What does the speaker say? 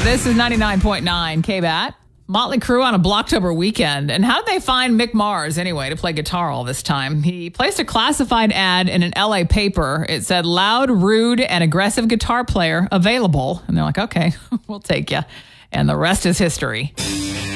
This is 99.9 KBAT. Motley Crue on a Blocktober weekend. And how did they find Mick Mars, anyway, to play guitar all this time? He placed a classified ad in an LA paper. It said, loud, rude, and aggressive guitar player available. And they're like, okay, we'll take you. And the rest is history.